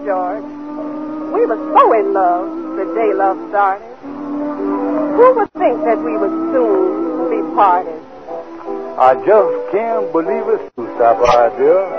George. We were so in love the day love started. Who would think that we would soon be parted? I just can't believe it's true, Sapphire, dear.